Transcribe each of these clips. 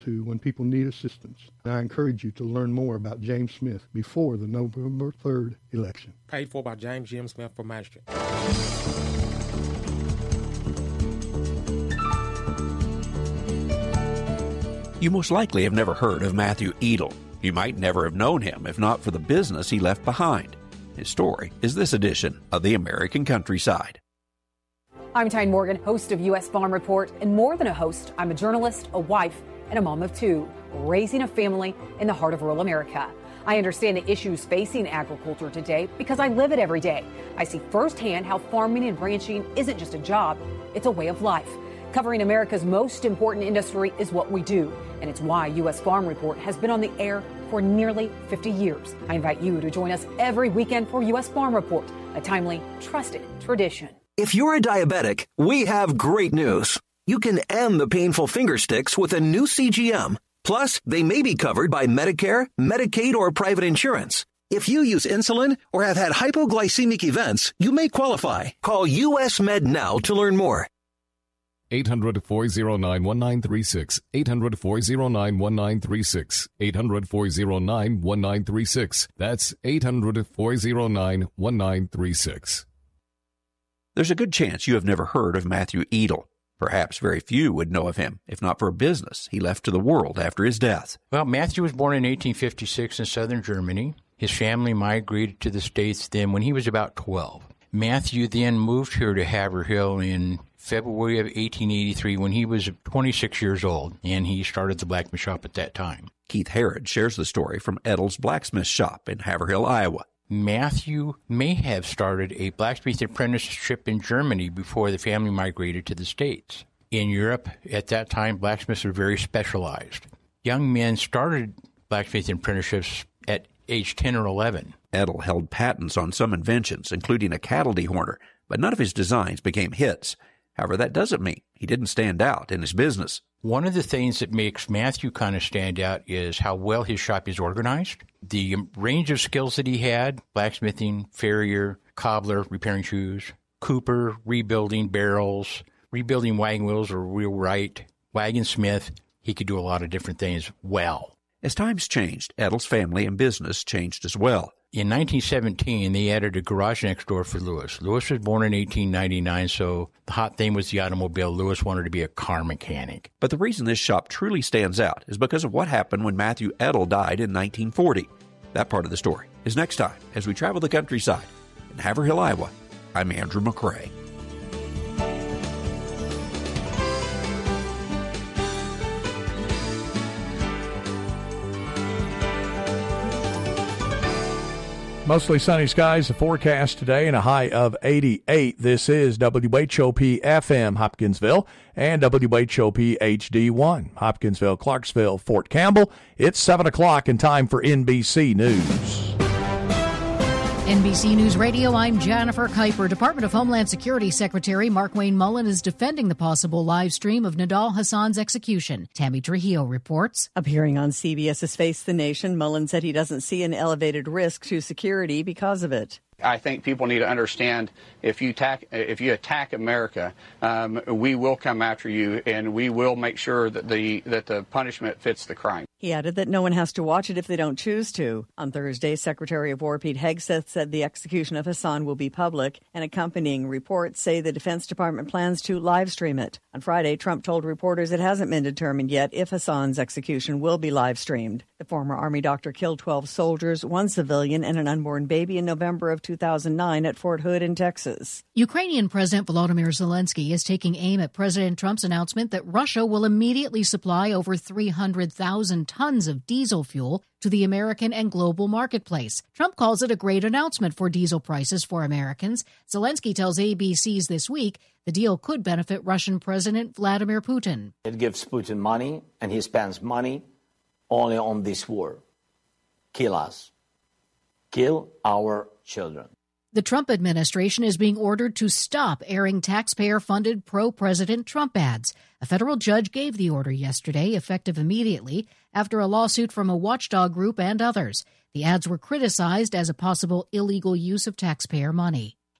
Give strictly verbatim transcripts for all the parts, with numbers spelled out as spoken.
to when people need assistance. And I encourage you to learn more about James Smith before the November third election. Paid for by James Jim Smith for Magistrate. You most likely have never heard of Matthew Edel. You might never have known him if not for the business he left behind. His story is this edition of The American Countryside. I'm Tyne Morgan, host of U S Farm Report, and more than a host, I'm a journalist, a wife, and a mom of two, raising a family in the heart of rural America. I understand the issues facing agriculture today because I live it every day. I see firsthand how farming and ranching isn't just a job, it's a way of life. Covering America's most important industry is what we do, and it's why U S Farm Report has been on the air for nearly fifty years. I invite you to join us every weekend for U S Farm Report, a timely, trusted tradition. If you're a diabetic, we have great news. You can end the painful finger sticks with a new C G M. Plus, they may be covered by Medicare, Medicaid, or private insurance. If you use insulin or have had hypoglycemic events, you may qualify. Call U S Med now to learn more. eight hundred, four oh nine, one nine three six. eight hundred, four oh nine, one nine three six. eight hundred, four oh nine, one nine three six. That's eight hundred, four oh nine, one nine three six. There's a good chance you have never heard of Matthew Edel. Perhaps very few would know of him, if not for a business he left to the world after his death. Well, Matthew was born in eighteen fifty-six in southern Germany. His family migrated to the States then when he was about twelve. Matthew then moved here to Haverhill in February of eighteen eighty-three when he was twenty-six years old, and he started the blacksmith shop at that time. Keith Harrod shares the story from Edel's Blacksmith Shop in Haverhill, Iowa. Matthew may have started a blacksmith apprenticeship in Germany before the family migrated to the States. In Europe, at that time, blacksmiths were very specialized. Young men started blacksmith apprenticeships at age ten or eleven. Edel held patents on some inventions, including a cattle dehorner, but none of his designs became hits. However, that doesn't mean he didn't stand out in his business. One of the things that makes Matthew kind of stand out is how well his shop is organized. The range of skills that he had, blacksmithing, farrier, cobbler, repairing shoes, cooper, rebuilding barrels, rebuilding wagon wheels or wheelwright, wagon smith, he could do a lot of different things well. As times changed, Edel's family and business changed as well. In nineteen seventeen, they added a garage next door for Lewis. Lewis was born in eighteen ninety-nine, so the hot thing was the automobile. Lewis wanted to be a car mechanic. But the reason this shop truly stands out is because of what happened when Matthew Edel died in nineteen forty. That part of the story is next time as we travel the countryside. In Haverhill, Iowa, I'm Andrew McCrae. Mostly sunny skies, the forecast today, and a high of eighty-eight. This is W H O P F M Hopkinsville and W H O P H D one, Hopkinsville, Clarksville, Fort Campbell. It's seven o'clock and time for N B C News. N B C News Radio, I'm Jennifer Kuiper. Department of Homeland Security Secretary Markwayne Mullin is defending the possible live stream of Nidal Hasan's execution. Tammy Trujillo reports. Appearing on CBS's Face the Nation, Mullin said he doesn't see an elevated risk to security because of it. I think people need to understand if you attack, if you attack America, um, we will come after you, and we will make sure that the that the punishment fits the crime. He added that no one has to watch it if they don't choose to. On Thursday, Secretary of War Pete Hegseth said the execution of Hasan will be public, and accompanying reports say the Defense Department plans to live stream it. On Friday, Trump told reporters it hasn't been determined yet if Hasan's execution will be live streamed. The former Army doctor killed twelve soldiers, one civilian, and an unborn baby in November of two thousand nine at Fort Hood in Texas. Ukrainian President Volodymyr Zelensky is taking aim at President Trump's announcement that Russia will immediately supply over three hundred thousand tons of diesel fuel to the American and global marketplace. Trump calls it a great announcement for diesel prices for Americans. Zelensky tells A B C's This Week the deal could benefit Russian President Vladimir Putin. It gives Putin money, and he spends money only on this war. Kill us. Kill our children. The Trump administration is being ordered to stop airing taxpayer-funded pro-President Trump ads. A federal judge gave the order yesterday, effective immediately, after a lawsuit from a watchdog group and others. The ads were criticized as a possible illegal use of taxpayer money.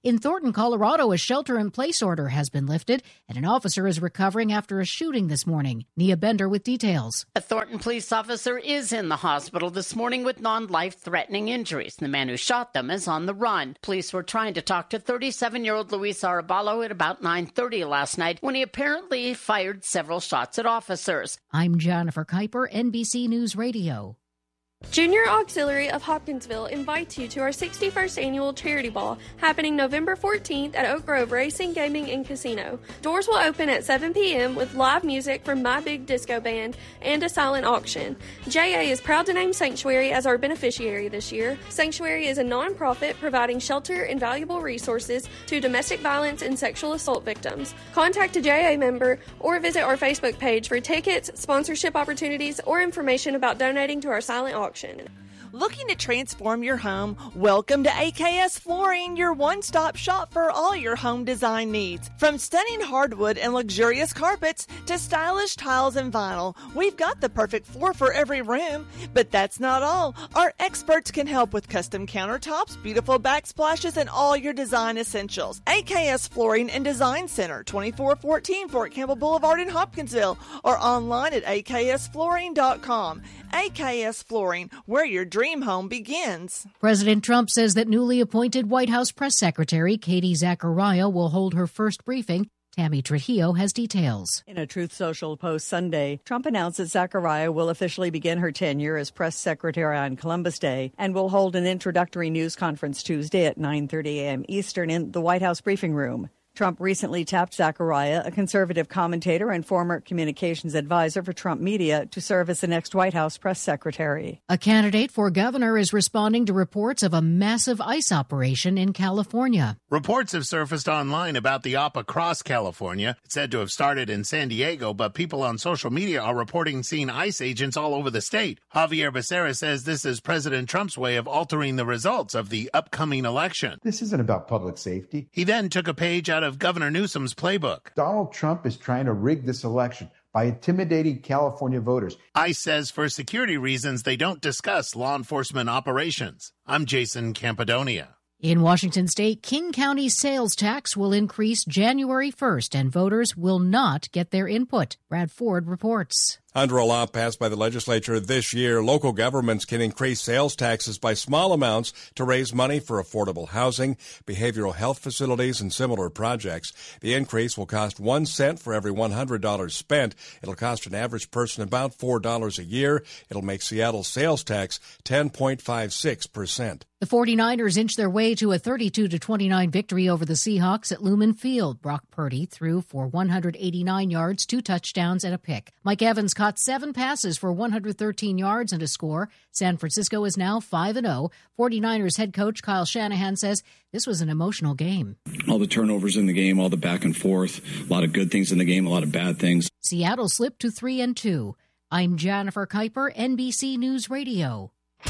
In Thornton, Colorado, a shelter-in-place order has been lifted, and an officer is recovering after a shooting this morning. Nia Bender with details. A Thornton police officer is in the hospital this morning with non-life-threatening injuries. The man who shot them is on the run. Police were trying to talk to thirty-seven-year-old Luis Arabalo at about nine thirty last night when he apparently fired several shots at officers. I'm Jennifer Kuiper, N B C News Radio. Junior Auxiliary of Hopkinsville invites you to our sixty-first Annual Charity Ball happening November fourteenth at Oak Grove Racing, Gaming, and Casino. Doors will open at seven p.m. with live music from My Big Disco Band and a silent auction. J A is proud to name Sanctuary as our beneficiary this year. Sanctuary is a nonprofit providing shelter and valuable resources to domestic violence and sexual assault victims. Contact a J A member or visit our Facebook page for tickets, sponsorship opportunities, or information about donating to our silent auction. Looking to transform your home? Welcome to A K S Flooring, your one-stop shop for all your home design needs. From stunning hardwood and luxurious carpets to stylish tiles and vinyl, we've got the perfect floor for every room. But that's not all. Our experts can help with custom countertops, beautiful backsplashes, and all your design essentials. A K S Flooring and Design Center, twenty-four fourteen Fort Campbell Boulevard in Hopkinsville, or online at A K S flooring dot com. A K S Flooring, where your dream home begins. President Trump says that newly appointed White House Press Secretary Katie Zachariah will hold her first briefing. Tammy Trujillo has details. In a Truth Social post Sunday, Trump announced that Zachariah will officially begin her tenure as press secretary on Columbus Day and will hold an introductory news conference Tuesday at nine thirty a.m. Eastern in the White House briefing room. Trump recently tapped Zachariah, a conservative commentator and former communications advisor for Trump Media, to serve as the next White House press secretary. A candidate for governor is responding to reports of a massive ICE operation in California. Reports have surfaced online about the op across California. It's said to have started in San Diego, but people on social media are reporting seeing ICE agents all over the state. Javier Becerra says this is President Trump's way of altering the results of the upcoming election. This isn't about public safety. He then took a page out of Governor Newsom's playbook. Donald Trump is trying to rig this election by intimidating California voters. ICE says for security reasons they don't discuss law enforcement operations. I'm Jason Campidonia. In Washington state, King County's sales tax will increase January first, and voters will not get their input. Brad Ford reports. Under a law passed by the legislature this year, local governments can increase sales taxes by small amounts to raise money for affordable housing, behavioral health facilities, and similar projects. The increase will cost one cent for every one hundred dollars spent. It'll cost an average person about four dollars a year. It'll make Seattle's sales tax ten point five six percent. The 49ers inch their way to a thirty-two to twenty-nine victory over the Seahawks at Lumen Field. Brock Purdy threw for one hundred eighty-nine yards, two touchdowns, and a pick. Mike Evans caught seven passes for one hundred thirteen yards and a score. San Francisco is now five and oh. 49ers head coach Kyle Shanahan says this was an emotional game. All the turnovers in the game, all the back and forth, a lot of good things in the game, a lot of bad things. Seattle slipped to three and two. I'm Jennifer Kuiper, N B C News Radio.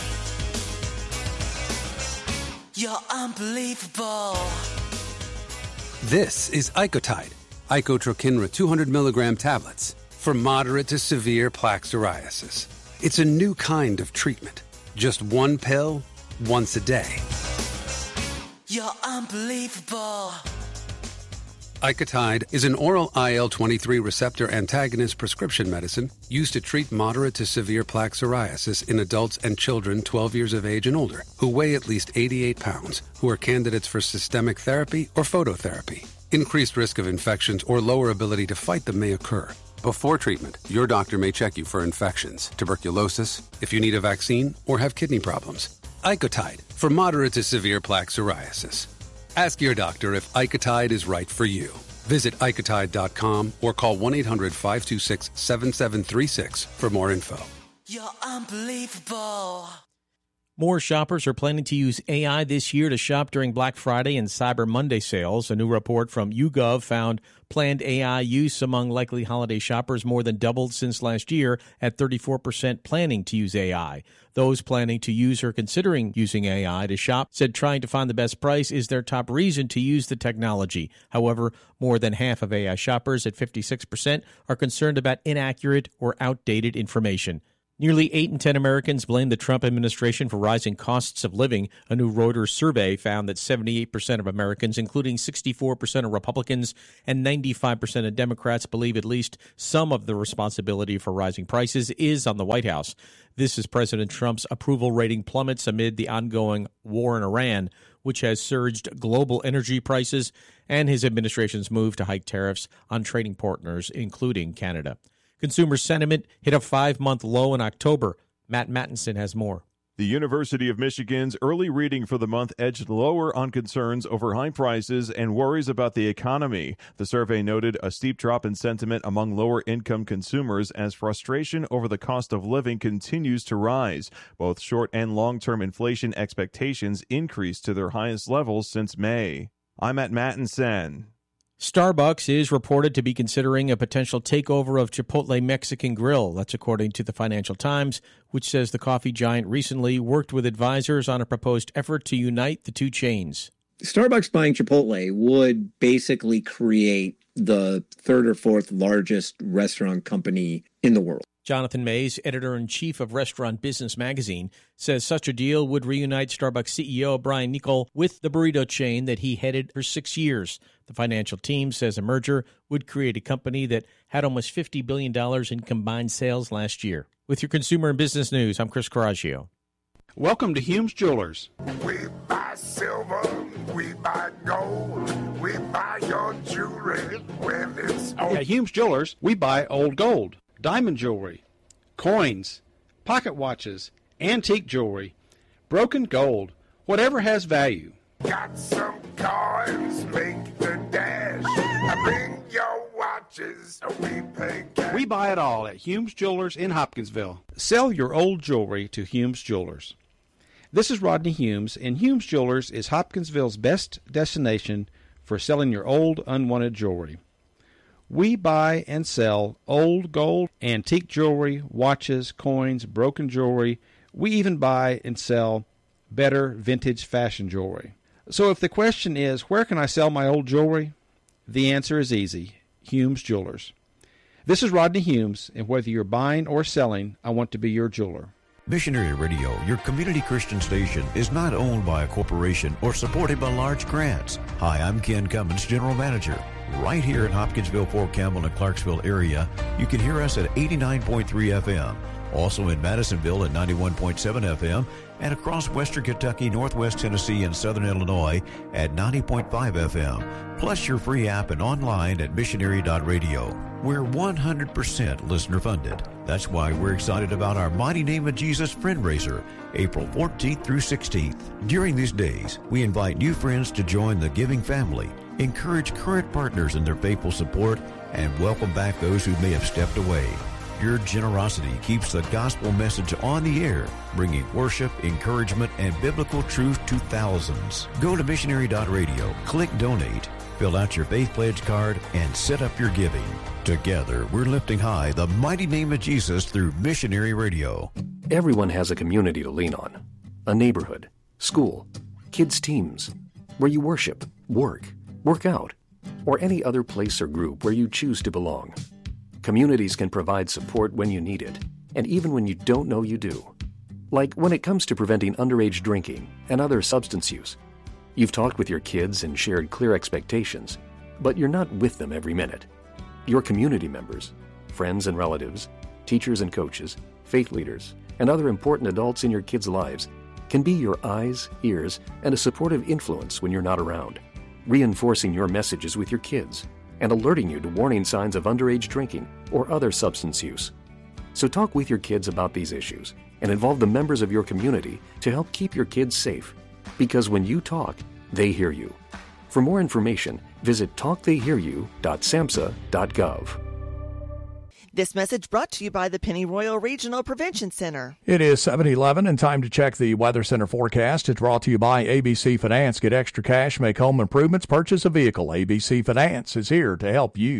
You're unbelievable. This is Icotide, Icotrokinra two hundred milligram tablets for moderate to severe plaque psoriasis. It's a new kind of treatment. Just one pill, once a day. You're unbelievable. Icotide is an oral I L twenty-three receptor antagonist prescription medicine used to treat moderate to severe plaque psoriasis in adults and children twelve years of age and older who weigh at least eighty-eight pounds, who are candidates for systemic therapy or phototherapy. Increased risk of infections or lower ability to fight them may occur. Before treatment, your doctor may check you for infections, tuberculosis, if you need a vaccine, or have kidney problems. Icotide for moderate to severe plaque psoriasis. Ask your doctor if Icotide is right for you. Visit Icotide dot com or call one eight hundred five two six seven seven three six for more info. You're unbelievable. More shoppers are planning to use A I this year to shop during Black Friday and Cyber Monday sales. A new report from YouGov found planned A I use among likely holiday shoppers more than doubled since last year at thirty-four percent planning to use A I. Those planning to use or considering using A I to shop said trying to find the best price is their top reason to use the technology. However, more than half of A I shoppers at fifty-six percent are concerned about inaccurate or outdated information. Nearly eight in ten Americans blame the Trump administration for rising costs of living. A new Reuters survey found that seventy-eight percent of Americans, including sixty-four percent of Republicans and ninety-five percent of Democrats, believe at least some of the responsibility for rising prices is on the White House. This as President Trump's approval rating plummets amid the ongoing war in Iran, which has surged global energy prices, and his administration's move to hike tariffs on trading partners, including Canada. Consumer sentiment hit a five-month low in October. Matt Mattinson has more. The University of Michigan's early reading for the month edged lower on concerns over high prices and worries about the economy. The survey noted a steep drop in sentiment among lower-income consumers as frustration over the cost of living continues to rise. Both short- and long-term inflation expectations increased to their highest levels since May. I'm at Mattinson. Starbucks is reported to be considering a potential takeover of Chipotle Mexican Grill. That's according to the Financial Times, which says the coffee giant recently worked with advisors on a proposed effort to unite the two chains. Starbucks buying Chipotle would basically create the third or fourth largest restaurant company in the world. Jonathan Mays, editor-in-chief of Restaurant Business Magazine, says such a deal would reunite Starbucks C E O Brian Niccol with the burrito chain that he headed for six years. The financial team says a merger would create a company that had almost fifty billion dollars in combined sales last year. With your consumer and business news, I'm Chris Coraggio. Welcome to Humes Jewelers. We buy silver, we buy gold, we buy your jewelry when it's old. At Humes Jewelers, we buy old gold, diamond jewelry, coins, pocket watches, antique jewelry, broken gold, whatever has value. Got some coins, make the dash. Bring your watches, we pay cash. We buy it all at Humes Jewelers in Hopkinsville. Sell your old jewelry to Humes Jewelers. This is Rodney Humes, and Humes Jewelers is Hopkinsville's best destination for selling your old, unwanted jewelry. We buy and sell old gold, antique jewelry, watches, coins, broken jewelry. We even buy and sell better vintage fashion jewelry. So if the question is, where can I sell my old jewelry? The answer is easy, Humes Jewelers. This is Rodney Humes, and whether you're buying or selling, I want to be your jeweler. Missionary Radio, your community Christian station, is not owned by a corporation or supported by large grants. Hi, I'm Ken Cummins, General Manager. Right here in Hopkinsville, Fort Campbell, and Clarksville area, you can hear us at eighty-nine point three F M. Also in Madisonville at ninety-one point seven F M, and across western Kentucky, northwest Tennessee, and southern Illinois at ninety point five F M. Plus your free app and online at missionary dot radio. We're one hundred percent listener funded. That's why we're excited about our Mighty Name of Jesus Friend Raiser, April fourteenth through sixteenth. During these days, we invite new friends to join the giving family, encourage current partners in their faithful support, and welcome back those who may have stepped away. Your generosity keeps the gospel message on the air, bringing worship, encouragement, and biblical truth to thousands. Go to missionary dot radio, click donate, fill out your faith pledge card, and set up your giving. Together, we're lifting high the mighty name of Jesus through Missionary Radio. Everyone has a community to lean on. A neighborhood, school, kids' teams, where you worship, work, work out, or any other place or group where you choose to belong. Communities can provide support when you need it, and even when you don't know you do. Like when it comes to preventing underage drinking and other substance use. You've talked with your kids and shared clear expectations, but you're not with them every minute. Your community members, friends and relatives, teachers and coaches, faith leaders, and other important adults in your kids' lives can be your eyes, ears, and a supportive influence when you're not around, reinforcing your messages with your kids and alerting you to warning signs of underage drinking or other substance use. So talk with your kids about these issues and involve the members of your community to help keep your kids safe. Because when you talk, they hear you. For more information, visit talk they hear you dot samhsa dot gov. This message brought to you by the Pennyroyal Regional Prevention Center. It is seven eleven and time to check the Weather Center forecast. It's brought to you by A B C Finance. Get extra cash, make home improvements, purchase a vehicle. A B C Finance is here to help you.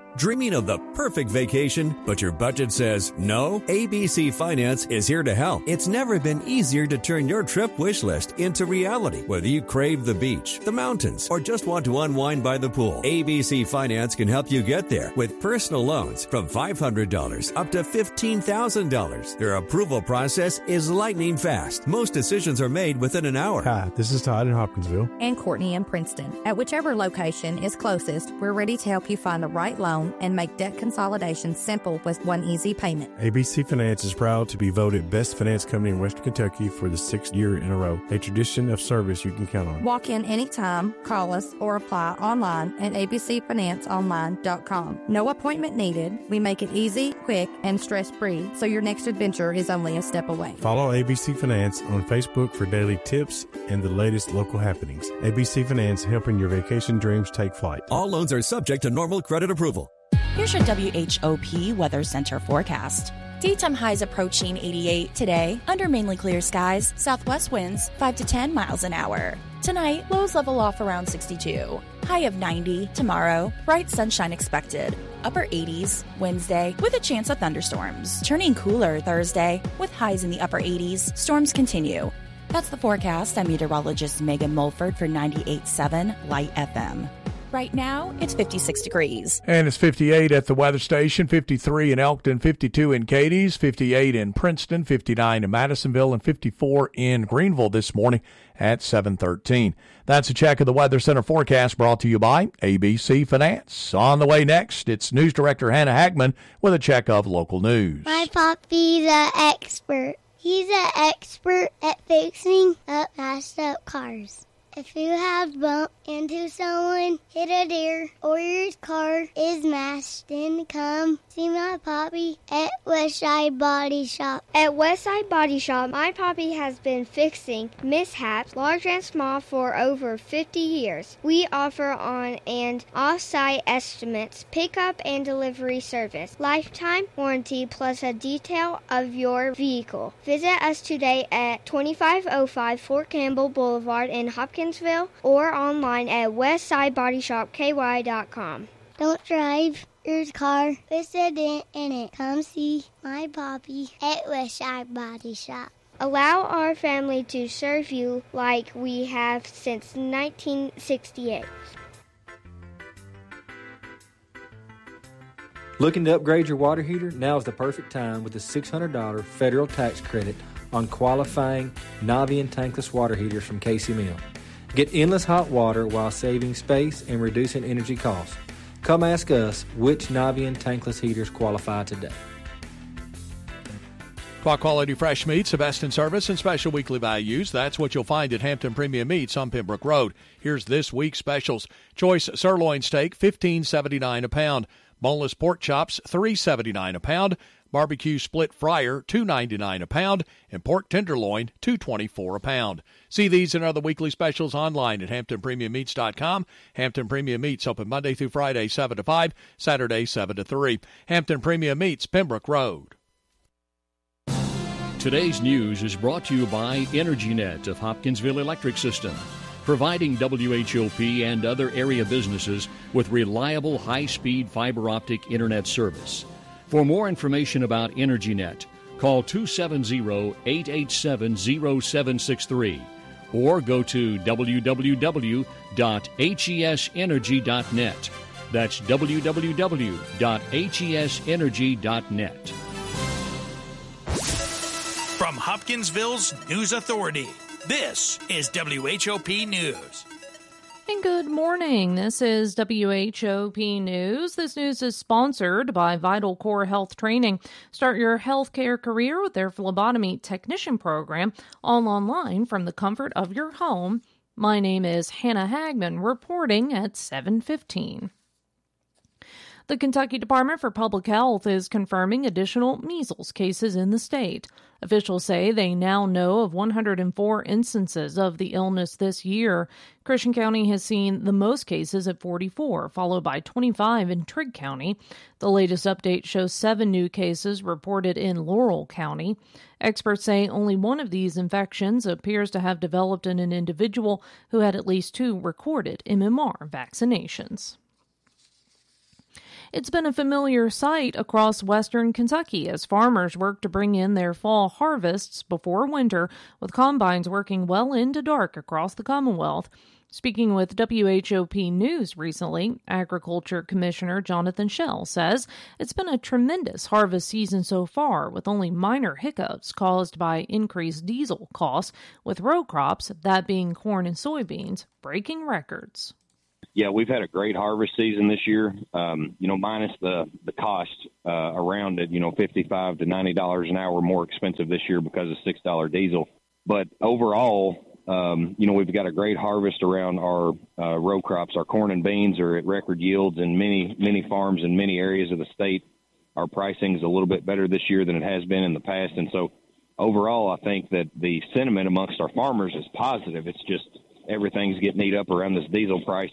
Dreaming of the perfect vacation, but your budget says no? A B C Finance is here to help. It's never been easier to turn your trip wish list into reality. Whether you crave the beach, the mountains, or just want to unwind by the pool, A B C Finance can help you get there with personal loans from five hundred dollars up to fifteen thousand dollars. Their approval process is lightning fast. Most decisions are made within an hour. Hi, this is Todd in Hopkinsville. And Courtney in Princeton. At whichever location is closest, we're ready to help you find the right loan and make debt consolidation simple with one easy payment. A B C Finance is proud to be voted Best Finance Company in Western Kentucky for the sixth year in a row, a tradition of service you can count on. Walk in anytime, call us, or apply online at a b c finance online dot com. No appointment needed. We make it easy, quick, and stress-free, so your next adventure is only a step away. Follow A B C Finance on Facebook for daily tips and the latest local happenings. A B C Finance, helping your vacation dreams take flight. All loans are subject to normal credit approval. Here's your W H O P Weather Center forecast. Daytime highs approaching eighty-eight today, under mainly clear skies, southwest winds five to ten miles an hour. Tonight, lows level off around sixty-two. High of ninety tomorrow, bright sunshine expected. Upper eighties Wednesday with a chance of thunderstorms. Turning cooler Thursday with highs in the upper eighties. Storms continue. That's the forecast. I'm meteorologist Megan Mulford for ninety-eight point seven Light F M. Right now, it's fifty-six degrees. And it's fifty-eight at the weather station, fifty-three in Elkton, fifty-two in Cadiz, fifty-eight in Princeton, fifty-nine in Madisonville, and fifty-four in Greenville this morning at seven thirteen. That's a check of the Weather Center forecast brought to you by A B C Finance. On the way next, it's News Director Hannah Hagman with a check of local news. My papa's an expert. He's an expert at fixing up messed up cars. If you have bumped into someone, hit a deer, or your car is mashed, then come see my poppy at Westside Body Shop. At Westside Body Shop, my poppy has been fixing mishaps, large and small, for over fifty years. We offer on and off-site estimates, pickup and delivery service, lifetime warranty, plus a detail of your vehicle. Visit us today at twenty-five oh five Fort Campbell Boulevard in Hopkinsville or online at westside body shop k y dot com. Don't drive your car with a dent in it. Come see my poppy at Westside Body Shop. Allow our family to serve you like we have since nineteen sixty-eight. Looking to upgrade your water heater? Now is the perfect time with a six hundred dollars federal tax credit on qualifying Navian tankless water heaters from Casey Mill. Get endless hot water while saving space and reducing energy costs. Come ask us which Navian tankless heaters qualify today. Top quality fresh meats, the best in service, and special weekly values. That's what you'll find at Hampton Premium Meats on Pembroke Road. Here's this week's specials. Choice sirloin steak, fifteen seventy-nine a pound. Boneless pork chops, three seventy-nine a pound. Barbecue split fryer, two ninety-nine a pound, and pork tenderloin, two twenty-four a pound. See these and other weekly specials online at hampton premium meats dot com. Hampton Premium Meats open Monday through Friday, seven to five, Saturday, seven to three. Hampton Premium Meats, Pembroke Road. Today's news is brought to you by EnergyNet of Hopkinsville Electric System, providing W H O P and other area businesses with reliable, high-speed fiber optic internet service. For more information about EnergyNet, call two seven zero, eight eight seven, zero seven six three or go to w w w dot hes energy dot net. That's w w w dot hes energy dot net. From Hopkinsville's News Authority, this is W H O P News. And good morning. This is W H O P News. This news is sponsored by Vital Core Health Training. Start your healthcare career with their phlebotomy technician program, all online from the comfort of your home. My name is Hannah Hagman, reporting at seven fifteen. The Kentucky Department for Public Health is confirming additional measles cases in the state. Officials say they now know of one hundred four instances of the illness this year. Christian County has seen the most cases at forty-four, followed by twenty-five in Trigg County. The latest update shows seven new cases reported in Laurel County. Experts say only one of these infections appears to have developed in an individual who had at least two recorded M M R vaccinations. It's been a familiar sight across western Kentucky as farmers work to bring in their fall harvests before winter, with combines working well into dark across the Commonwealth. Speaking with W H O P News recently, Agriculture Commissioner Jonathan Schell says it's been a tremendous harvest season so far, with only minor hiccups caused by increased diesel costs, with row crops, that being corn and soybeans, breaking records. Yeah, we've had a great harvest season this year, um, you know, minus the, the cost uh, around it, you know, fifty-five to ninety dollars an hour more expensive this year because of six dollars diesel. But overall, Um, you know, we've got a great harvest around our uh, row crops. Our corn and beans are at record yields in many, many farms in many areas of the state. Our pricing is a little bit better this year than it has been in the past. And so overall, I think that the sentiment amongst our farmers is positive. It's just everything's getting eat up around this diesel price.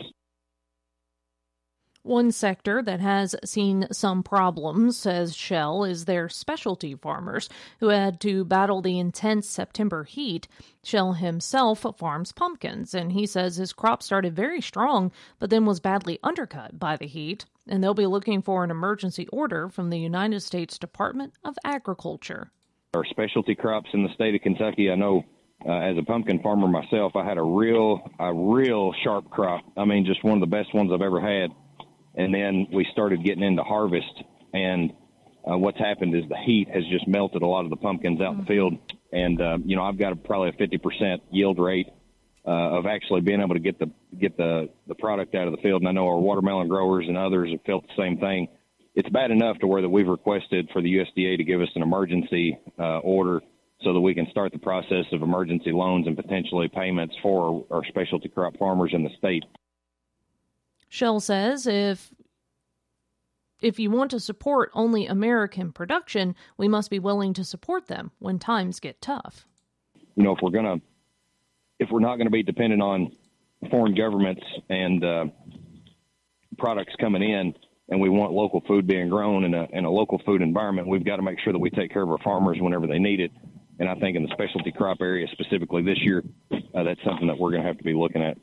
One sector that has seen some problems, says Schell, is their specialty farmers, who had to battle the intense September heat. Schell himself farms pumpkins, and he says his crop started very strong, but then was badly undercut by the heat, and they'll be looking for an emergency order from the United States Department of Agriculture. Our specialty crops in the state of Kentucky, I know uh, as a pumpkin farmer myself, I had a real, a real sharp crop. I mean, just one of the best ones I've ever had. And then we started getting into harvest, and uh, what's happened is the heat has just melted a lot of the pumpkins out in the field. And, uh, you know, I've got a, probably a fifty percent yield rate uh, of actually being able to get the get the, the product out of the field. And I know our watermelon growers and others have felt the same thing. It's bad enough to where that we've requested for the U S D A to give us an emergency uh, order so that we can start the process of emergency loans and potentially payments for our, our specialty crop farmers in the state. Schell says if if you want to support only American production, we must be willing to support them when times get tough. You know, if we're gonna, if we're not going to be dependent on foreign governments and uh, products coming in, and we want local food being grown in a in a local food environment, we've got to make sure that we take care of our farmers whenever they need it. And I think in the specialty crop area specifically this year, uh, that's something that we're going to have to be looking at.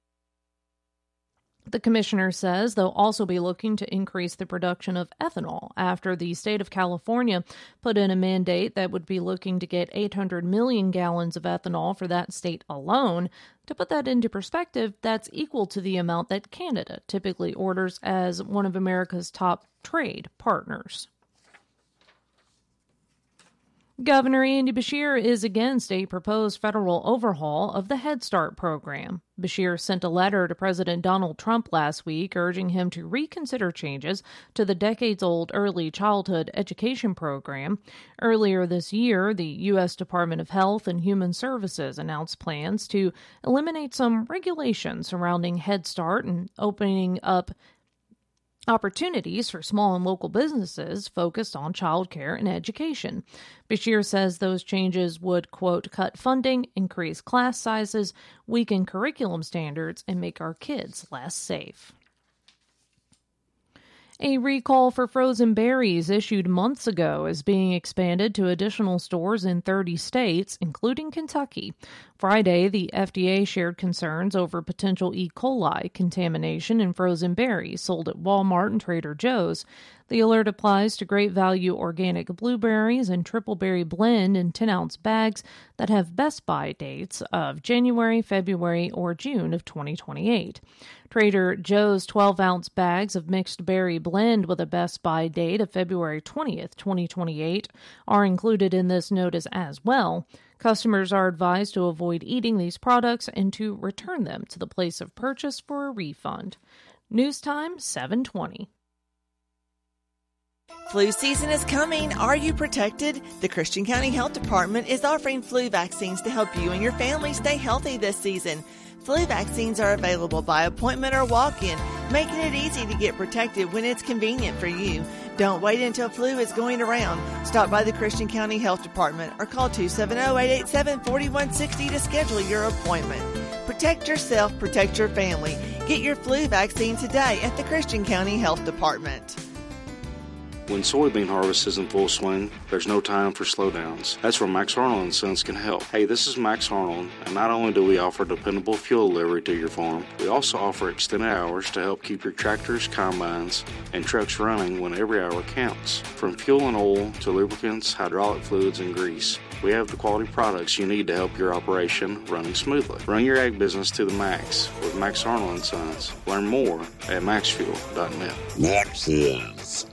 The commissioner says they'll also be looking to increase the production of ethanol after the state of California put in a mandate that would be looking to get eight hundred million gallons of ethanol for that state alone. To put that into perspective, that's equal to the amount that Canada typically orders as one of America's top trade partners. Governor Andy Beshear is against a proposed federal overhaul of the Head Start program. Beshear sent a letter to President Donald Trump last week urging him to reconsider changes to the decades-old early childhood education program. Earlier this year, the U S Department of Health and Human Services announced plans to eliminate some regulations surrounding Head Start and opening up opportunities for small and local businesses focused on childcare and education. Beshear says those changes would, quote, cut funding, increase class sizes, weaken curriculum standards, and make our kids less safe. A recall for frozen berries issued months ago is being expanded to additional stores in thirty states, including Kentucky. Friday, the F D A shared concerns over potential E. coli contamination in frozen berries sold at Walmart and Trader Joe's. The alert applies to Great Value organic blueberries and triple berry blend in ten-ounce bags that have best buy dates of January, February, or June of twenty twenty-eight. Trader Joe's twelve-ounce bags of mixed berry blend with a best buy date of February twentieth, twenty twenty-eight are included in this notice as well. Customers are advised to avoid eating these products and to return them to the place of purchase for a refund. News time, seven twenty. Flu season is coming. Are you protected? The Christian County Health Department is offering flu vaccines to help you and your family stay healthy this season. Flu vaccines are available by appointment or walk-in, making it easy to get protected when it's convenient for you. Don't wait until flu is going around. Stop by the Christian County Health Department or call two seven zero, eight eight seven, four one six zero to schedule your appointment. Protect yourself, protect your family. Get your flu vaccine today at the Christian County Health Department. When soybean harvest is in full swing, there's no time for slowdowns. That's where Max Arnold and Sons can help. Hey, this is Max Arnold, and not only do we offer dependable fuel delivery to your farm, we also offer extended hours to help keep your tractors, combines, and trucks running when every hour counts. From fuel and oil to lubricants, hydraulic fluids, and grease, we have the quality products you need to help your operation running smoothly. Run your ag business to the max with Max Arnold and Sons. Learn more at max fuel dot net. Maxes.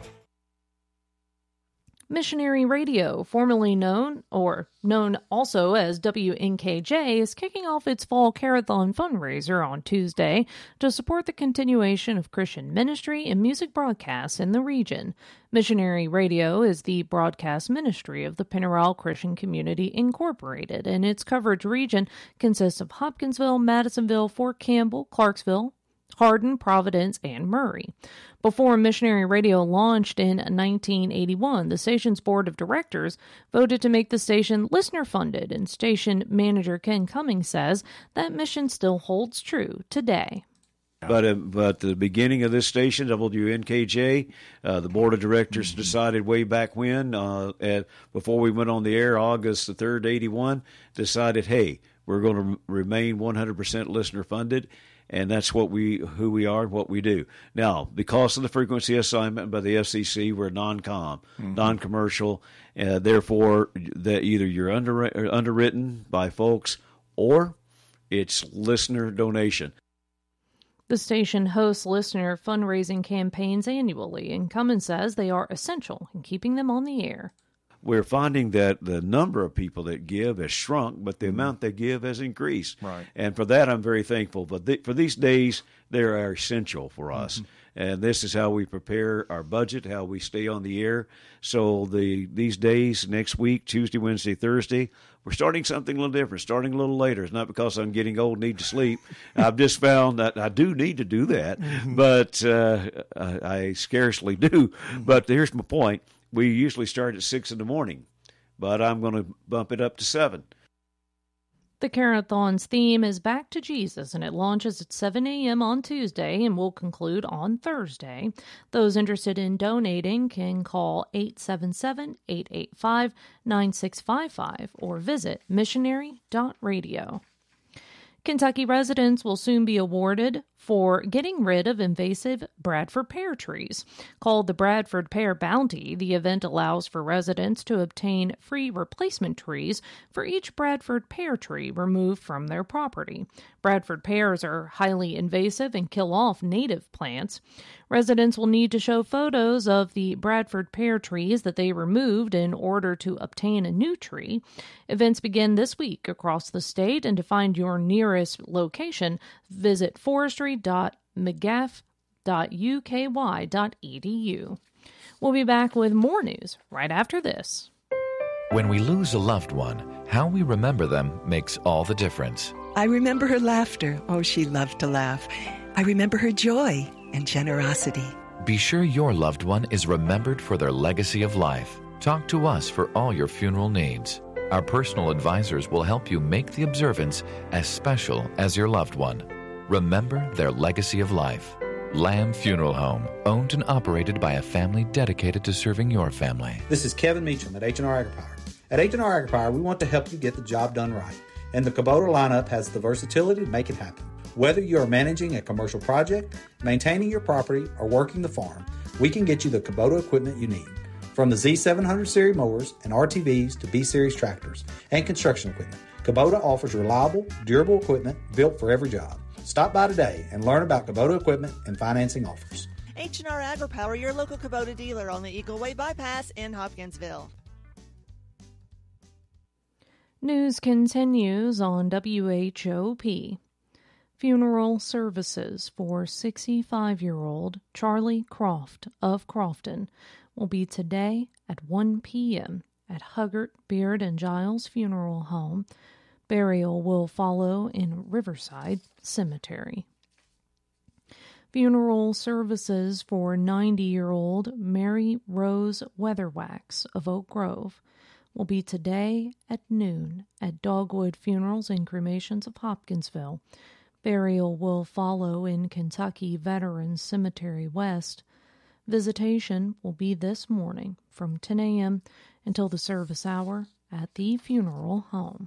Missionary Radio, formerly known, or known also as W N K J, is kicking off its Fall Carathon fundraiser on Tuesday to support the continuation of Christian ministry and music broadcasts in the region. Missionary Radio is the broadcast ministry of the Pennyroyal Christian Community Incorporated, and its coverage region consists of Hopkinsville, Madisonville, Fort Campbell, Clarksville, Hardin, Providence, and Murray. Before Missionary Radio launched in nineteen eighty-one, the station's board of directors voted to make the station listener-funded, and station manager Ken Cummings says that mission still holds true today. But uh, but the beginning of this station, W N K J, uh, the board of directors mm-hmm. decided way back when, uh, at, before we went on the air, August the third, eighty-one, decided, hey, we're going to remain one hundred percent listener-funded. And that's what we, who we are, and what we do. Now, because of the frequency assignment by the F C C, we're non-com, mm-hmm. non-commercial. Uh, therefore, that either you're under, underwritten by folks or it's listener donation. The station hosts listener fundraising campaigns annually, and Cummins says they are essential in keeping them on the air. We're finding that the number of people that give has shrunk, but the mm-hmm. amount they give has increased. Right. And for that, I'm very thankful. But th- for these days, they are essential for us. Mm-hmm. And this is how we prepare our budget, how we stay on the air. So the these days, next week, Tuesday, Wednesday, Thursday, we're starting something a little different, starting a little later. It's not because I'm getting old, need to sleep. I've just found that I do need to do that, mm-hmm. but uh, I, I scarcely do. Mm-hmm. But here's my point. We usually start at six in the morning, but I'm going to bump it up to seven. The Carathon's theme is Back to Jesus, and it launches at seven a.m. on Tuesday and will conclude on Thursday. Those interested in donating can call eight seven seven, eight eight five, nine six five five or visit missionary dot radio. Kentucky residents will soon be awarded for getting rid of invasive Bradford pear trees. Called the Bradford Pear Bounty, the event allows for residents to obtain free replacement trees for each Bradford pear tree removed from their property. Bradford pears are highly invasive and kill off native plants. Residents will need to show photos of the Bradford pear trees that they removed in order to obtain a new tree. Events begin this week across the state, and to find your nearest location, visit forestry dot m g a f dot u k y dot e d u. We'll be back with more news right after this. When we lose a loved one, how we remember them makes all the difference. I remember her laughter. Oh, she loved to laugh. I remember her joy and generosity. Be sure your loved one is remembered for their legacy of life. Talk to us for all your funeral needs. Our personal advisors will help you make the observance as special as your loved one. Remember their legacy of life. Lamb Funeral Home, owned and operated by a family dedicated to serving your family. This is Kevin Meacham at H and R AgriPower. At H and R AgriPower, we want to help you get the job done right. And the Kubota lineup has the versatility to make it happen. Whether you are managing a commercial project, maintaining your property, or working the farm, we can get you the Kubota equipment you need. From the Z seven hundred series mowers and R T Vs to B-series tractors and construction equipment, Kubota offers reliable, durable equipment built for every job. Stop by today and learn about Kubota equipment and financing offers. H and R AgriPower, your local Kubota dealer on the Eagle Way Bypass in Hopkinsville. News continues on W H O P. Funeral services for sixty-five-year-old Charlie Croft of Crofton will be today at one p.m. at Huggart, Beard, and Giles Funeral Home. Burial will follow in Riverside Cemetery. Funeral services for ninety-year-old Mary Rose Weatherwax of Oak Grove will be today at noon at Dogwood Funerals and Cremations of Hopkinsville. Burial will follow in Kentucky Veterans Cemetery West. Visitation will be this morning from ten a.m. until the service hour at the funeral home.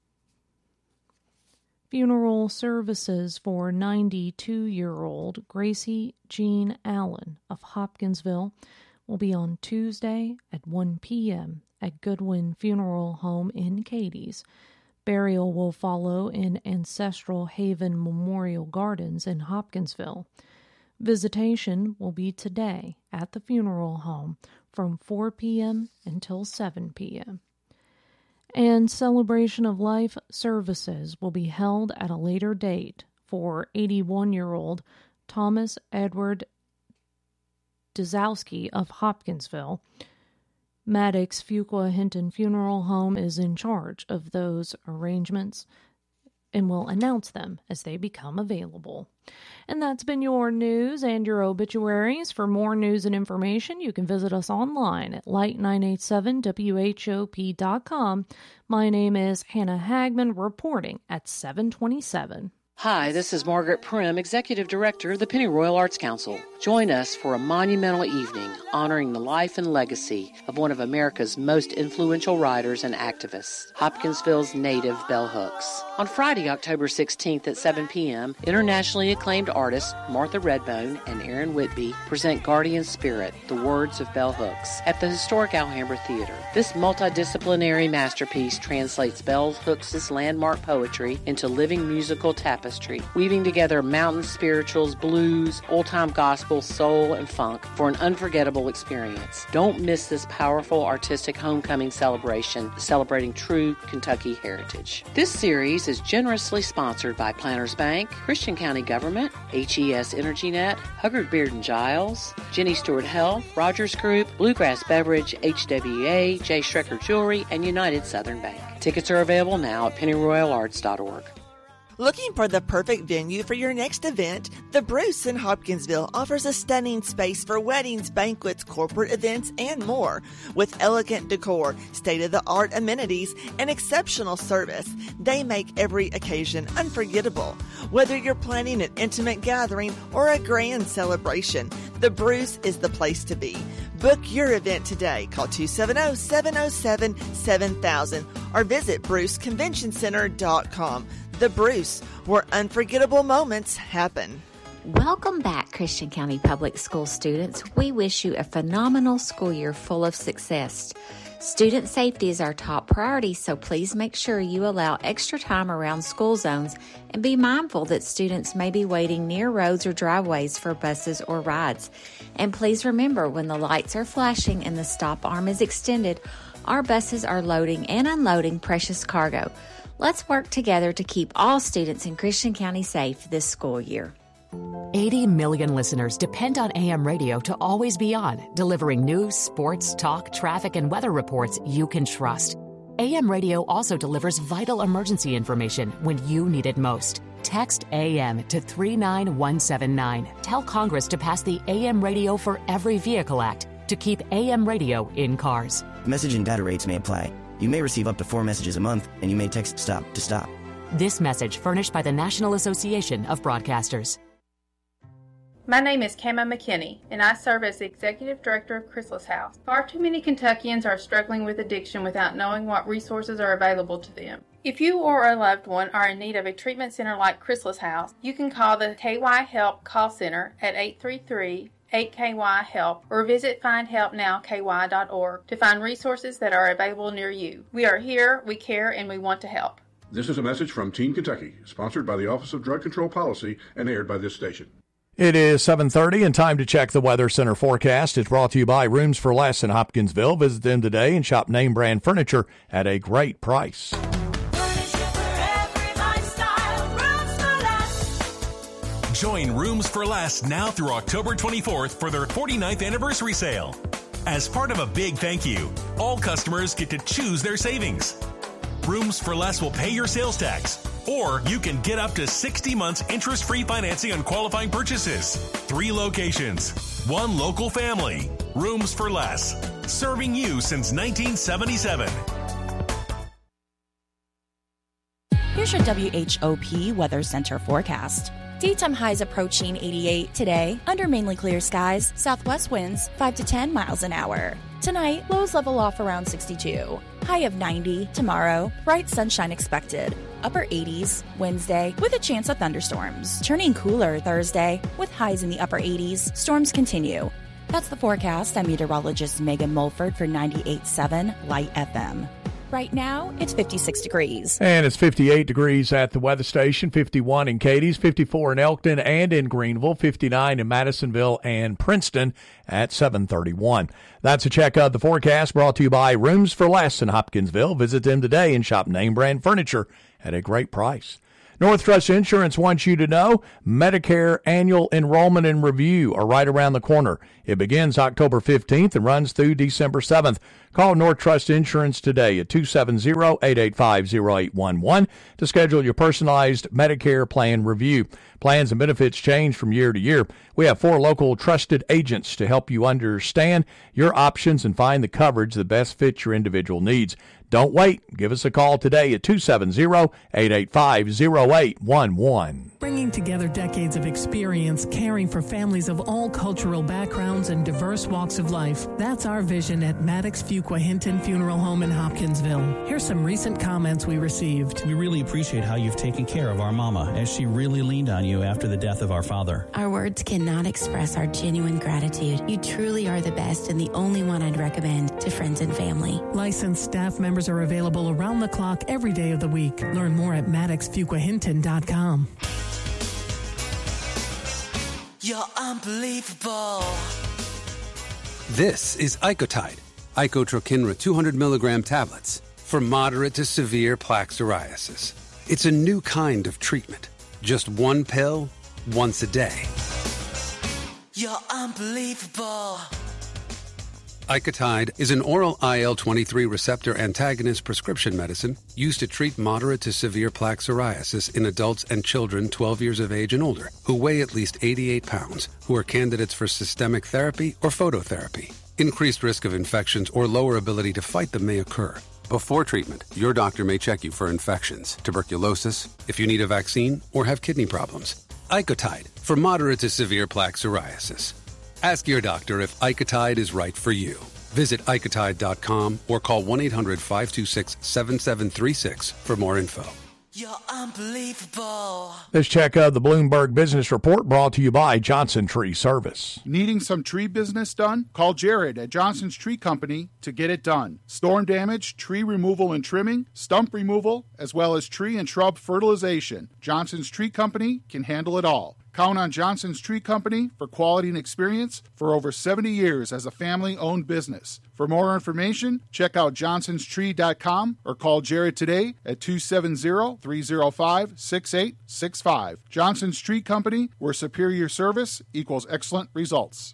Funeral services for ninety-two-year-old Gracie Jean Allen of Hopkinsville will be on Tuesday at one p.m. at Goodwin Funeral Home in Cadiz. Burial will follow in Ancestral Haven Memorial Gardens in Hopkinsville. Visitation will be today at the funeral home from four p.m. until seven p.m. And Celebration of Life services will be held at a later date for eighty-one-year-old Thomas Edward Dazowski of Hopkinsville. Maddox Fuqua Hinton Funeral Home is in charge of those arrangements and will announce them as they become available. And that's been your news and your obituaries. For more news and information, you can visit us online at light nine eight seven W H O P dot com. My name is Hannah Hagman, reporting at seven twenty-seven. Hi, this is Margaret Prim, Executive Director of the Pennyroyal Arts Council. Join us for a monumental evening honoring the life and legacy of one of America's most influential writers and activists, Hopkinsville's native Bell Hooks. On Friday, October sixteenth at seven p.m., internationally acclaimed artists Martha Redbone and Aaron Whitby present Guardian Spirit, the words of Bell Hooks, at the historic Alhambra Theater. This multidisciplinary masterpiece translates Bell Hooks' landmark poetry into living musical tapestry, weaving together mountain spirituals, blues, old-time gospel, soul, and funk for an unforgettable experience. Don't miss this powerful artistic homecoming celebration celebrating true Kentucky heritage. This series is generously sponsored by Planters Bank, Christian County Government, H E S Energy Net, Huggard Beard and Giles, Jenny Stewart Health, Rogers Group, Bluegrass Beverage, H W A, J. Schrecker Jewelry, and United Southern Bank. Tickets are available now at pennyroyal arts dot org. Looking for the perfect venue for your next event? The Bruce in Hopkinsville offers a stunning space for weddings, banquets, corporate events, and more. With elegant decor, state-of-the-art amenities, and exceptional service, they make every occasion unforgettable. Whether you're planning an intimate gathering or a grand celebration, the Bruce is the place to be. Book your event today. Call two seven zero, seven zero seven, seven thousand or visit bruce convention center dot com. The Bruce, where unforgettable moments happen. Welcome back, Christian County Public School students. We wish you a phenomenal school year full of success. Student safety is our top priority, so please make sure you allow extra time around school zones and be mindful that students may be waiting near roads or driveways for buses or rides. And please remember, when the lights are flashing and the stop arm is extended, our buses are loading and unloading precious cargo. Let's work together to keep all students in Christian County safe this school year. eighty million listeners depend on A M radio to always be on, delivering news, sports, talk, traffic, and weather reports you can trust. A M radio also delivers vital emergency information when you need it most. Text A M to three nine one seven nine. Tell Congress to pass the A M Radio for Every Vehicle Act to keep A M radio in cars. Message and data rates may apply. You may receive up to four messages a month, and you may text STOP to stop. This message furnished by the National Association of Broadcasters. My name is Kama McKinney, and I serve as the Executive Director of Chrysalis House. Far too many Kentuckians are struggling with addiction without knowing what resources are available to them. If you or a loved one are in need of a treatment center like Chrysalis House, you can call the K Y Help call center at eight three three, eight K Y HELP or visit find help now K Y dot org to find resources that are available near you. We are here, we care, and we want to help. This is a message from Teen Kentucky, sponsored by the Office of Drug Control Policy and aired by this station. It is seven thirty and time to check the Weather Center forecast. It's brought to you by Rooms for Less in Hopkinsville. Visit them today and shop name brand furniture at a great price. Join Rooms for Less now through October twenty-fourth for their forty-ninth anniversary sale. As part of a big thank you, all customers get to choose their savings. Rooms for Less will pay your sales tax, or you can get up to sixty months interest-free financing on qualifying purchases. Three locations, one local family. Rooms for Less, serving you since nineteen seventy-seven. Here's your W H O P Weather Center forecast. Daytime highs approaching eighty-eight today, under mainly clear skies, southwest winds five to ten miles an hour. Tonight, lows level off around sixty-two. High of ninety tomorrow, bright sunshine expected. Upper eighties Wednesday with a chance of thunderstorms. Turning cooler Thursday with highs in the upper eighties. Storms continue. That's the forecast. I'm meteorologist Megan Mulford for ninety-eight point seven Light F M. Right now, it's fifty-six degrees. And it's fifty-eight degrees at the weather station, fifty-one in Cadiz, fifty-four in Elkton and in Greenville, fifty-nine in Madisonville and Princeton at seven thirty-one. That's a check of the forecast brought to you by Rooms for Less in Hopkinsville. Visit them today and shop name brand furniture at a great price. North Trust Insurance wants you to know Medicare annual enrollment and review are right around the corner. It begins October fifteenth and runs through December seventh. Call North Trust Insurance today at two seven zero, eight eight five, zero eight one one to schedule your personalized Medicare plan review. Plans and benefits change from year to year. We have four local trusted agents to help you understand your options and find the coverage that best fits your individual needs. Don't wait. Give us a call today at two seven zero, eight eight five, zero eight one one. Bringing together decades of experience caring for families of all cultural backgrounds and diverse walks of life. That's our vision at Maddox Fuqua Hinton Funeral Home in Hopkinsville. Here's some recent comments we received. We really appreciate how you've taken care of our mama as she really leaned on you after the death of our father. Our words cannot express our genuine gratitude. You truly are the best and the only one I'd recommend to friends and family. Licensed staff members are available around the clock every day of the week. Learn more at maddox fuqua hinton dot com. You're unbelievable. This is Icotide, Icotrokinra two hundred milligram tablets for moderate to severe plaque psoriasis. It's a new kind of treatment. Just one pill, once a day. You're unbelievable. Icotide is an oral I L twenty-three receptor antagonist prescription medicine used to treat moderate to severe plaque psoriasis in adults and children twelve years of age and older who weigh at least eighty-eight pounds, who are candidates for systemic therapy or phototherapy. Increased risk of infections or lower ability to fight them may occur. Before treatment, your doctor may check you for infections, tuberculosis, if you need a vaccine, or have kidney problems. Icotide for moderate to severe plaque psoriasis. Ask your doctor if Icotide is right for you. Visit Icotide dot com or call one eight hundred, five two six, seven seven three six for more info. You're unbelievable. This check of the Bloomberg Business Report brought to you by Johnson Tree Service. Needing some tree business done? Call Jared at Johnson's Tree Company to get it done. Storm damage, tree removal and trimming, stump removal, as well as tree and shrub fertilization. Johnson's Tree Company can handle it all. Count on Johnson's Tree Company for quality and experience for over seventy years as a family-owned business. For more information, check out johnsons tree dot com or call Jared today at two seven zero, three zero five, six eight six five. Johnson's Tree Company, where superior service equals excellent results.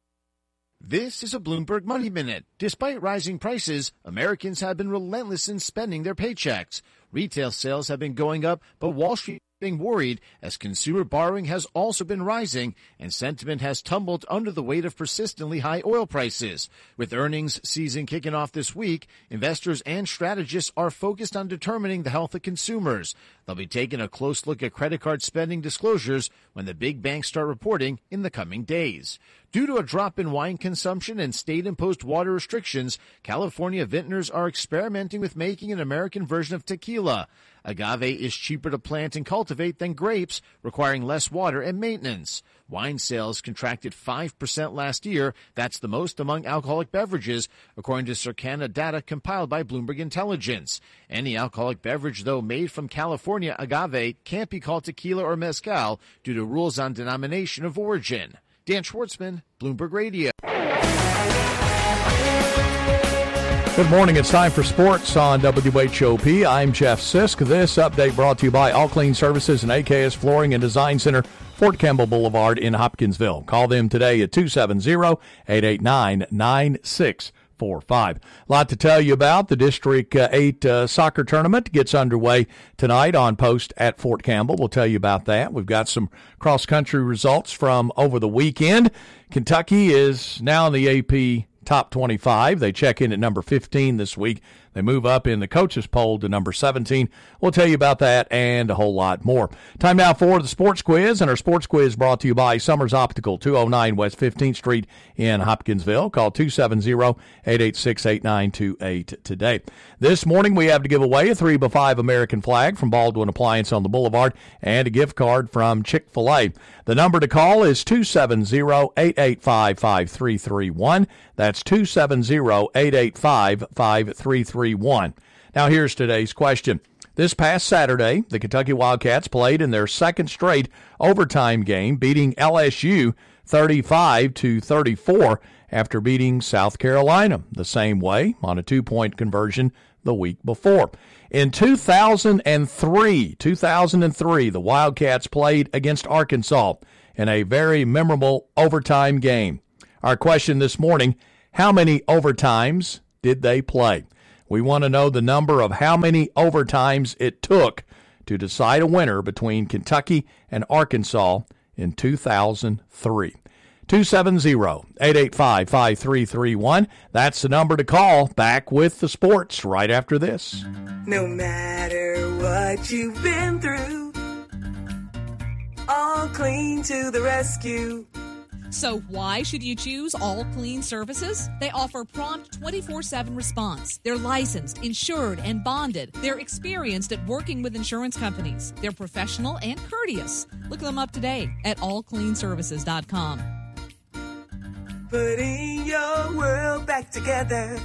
This is a Bloomberg Money Minute. Despite rising prices, Americans have been relentless in spending their paychecks. Retail sales have been going up, but Wall Street being worried as consumer borrowing has also been rising and sentiment has tumbled under the weight of persistently high oil prices. With earnings season kicking off this week, investors and strategists are focused on determining the health of consumers. They'll be taking a close look at credit card spending disclosures when the big banks start reporting in the coming days. Due to a drop in wine consumption and state-imposed water restrictions, California vintners are experimenting with making an American version of tequila. Agave is cheaper to plant and cultivate than grapes, requiring less water and maintenance. Wine sales contracted five percent last year. That's the most among alcoholic beverages, according to Circana data compiled by Bloomberg Intelligence. Any alcoholic beverage, though made from California agave, can't be called tequila or mezcal due to rules on denomination of origin. Dan Schwartzman, Bloomberg Radio. Good morning. It's time for sports on W H O P. I'm Jeff Sisk. This update brought to you by All Clean Services and A K S Flooring and Design Center, Fort Campbell Boulevard in Hopkinsville. Call them today at two seven zero, eight eight nine, nine six four five. A lot to tell you about. The District uh, eight uh, soccer tournament gets underway tonight on post at Fort Campbell. We'll tell you about that. We've got some cross-country results from over the weekend. Kentucky is now in the A P Top twenty-five. They check in at number fifteen this week. They move up in the coaches poll to number seventeen. We'll tell you about that and a whole lot more. Time now for the sports quiz, and our sports quiz brought to you by Summers Optical, two oh nine West fifteenth Street in Hopkinsville. Call two seven zero, eight eight six, eight nine two eight today. This morning we have to give away a three by five American flag from Baldwin Appliance on the Boulevard and a gift card from Chick-fil-A. The number to call is two seven zero, eight eight five, five three three one. That's two seven zero, eight eight five, five three three one. Now here's today's question. This past Saturday, the Kentucky Wildcats played in their second straight overtime game, beating L S U thirty-five to thirty-four after beating South Carolina the same way on a two-point conversion the week before. In two thousand three, two thousand three, the Wildcats played against Arkansas in a very memorable overtime game. Our question this morning, how many overtimes did they play? We want to know the number of how many overtimes it took to decide a winner between Kentucky and Arkansas in two thousand three. two seven zero, eight eight five, five three three one. That's the number to call. Back with the sports right after this. No matter what you've been through, All Clean to the rescue. So why should you choose All Clean Services? They offer prompt twenty-four seven response. They're licensed, insured, and bonded. They're experienced at working with insurance companies. They're professional and courteous. Look them up today at all clean services dot com. Putting your world back together.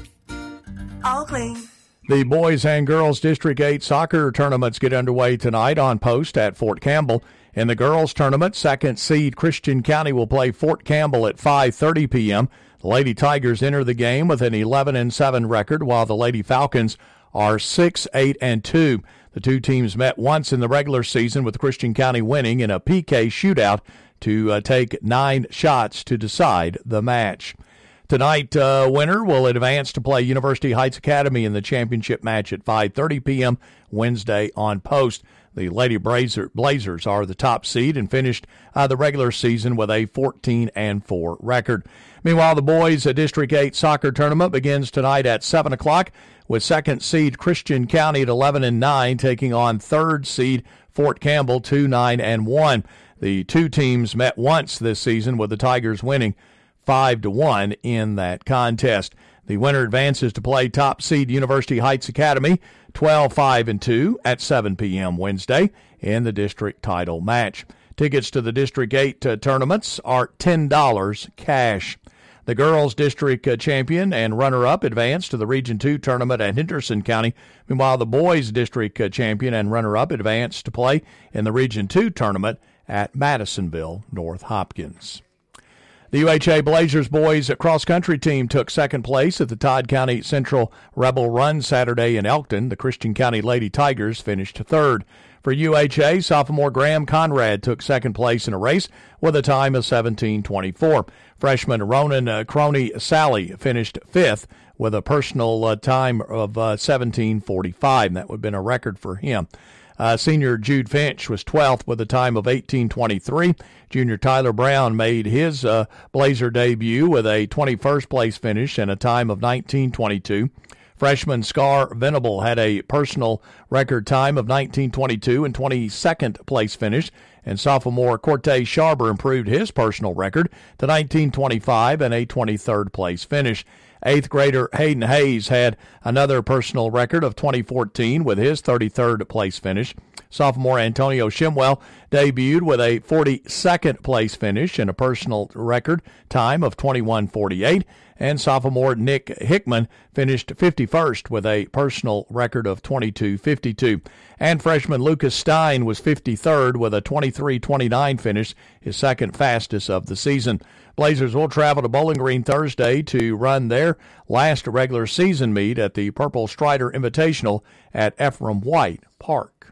All Clean. The boys and girls District eight soccer tournaments get underway tonight on post at Fort Campbell. In the girls tournament, second seed Christian County will play Fort Campbell at five thirty p.m. The Lady Tigers enter the game with an eleven and seven record, while the Lady Falcons are six, eight, and two. The two teams met once in the regular season, with Christian County winning in a P K shootout to uh, take nine shots to decide the match. Tonight, uh, winner will advance to play University Heights Academy in the championship match at five thirty p.m. Wednesday on post. The Lady Blazer, Blazers are the top seed and finished uh, the regular season with a fourteen and four record. Meanwhile, the boys' District eight soccer tournament begins tonight at seven o'clock with second seed Christian County at eleven and nine taking on third seed Fort Campbell two, nine, and one. The two teams met once this season, with the Tigers winning five to one in that contest. The winner advances to play top seed University Heights Academy twelve, five, and two at seven p.m. Wednesday in the district title match. Tickets to the District eight uh, tournaments are ten dollars cash. The girls' district uh, champion and runner-up advance to the Region two tournament at Henderson County. Meanwhile, the boys' district uh, champion and runner-up advance to play in the Region two tournament at Madisonville North Hopkins. The U H A Blazers boys cross-country team took second place at the Todd County Central Rebel Run Saturday in Elkton. The Christian County Lady Tigers finished third. For U H A, sophomore Graham Conrad took second place in a race with a time of seventeen twenty-four. Freshman Ronan uh, Crony Sally finished fifth with a personal uh, time of uh, seventeen forty-five. That would have been a record for him. Uh, senior Jude Finch was twelfth with a time of eighteen twenty-three. Junior Tyler Brown made his uh, Blazer debut with a twenty-first place finish and a time of nineteen twenty-two. Freshman Scar Venable had a personal record time of nineteen twenty-two and twenty-second place finish, and sophomore Cortez Sharber improved his personal record to nineteen twenty-five and a twenty-third place finish. Eighth grader Hayden Hayes had another personal record of twenty fourteen with his thirty-third place finish. Sophomore Antonio Shimwell debuted with a forty-second place finish and a personal record time of twenty-one forty-eight. And sophomore Nick Hickman finished fifty-first with a personal record of twenty-two fifty-two. And freshman Lucas Stein was fifty-third with a twenty-three twenty-nine finish, his second fastest of the season. Blazers will travel to Bowling Green Thursday to run their last regular season meet at the Purple Strider Invitational at Ephraim White Park.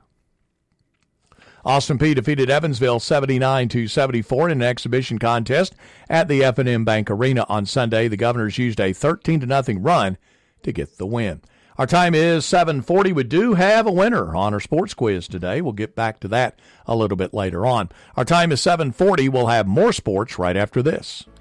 Austin Peay defeated Evansville seventy-nine to seventy-four in an exhibition contest at the F and M Bank Arena on Sunday. The Governors used a thirteen to nothing run to get the win. Our time is seven forty. We do have a winner on our sports quiz today. We'll get back to that a little bit later on. Our time is seven forty. We'll have more sports right after this.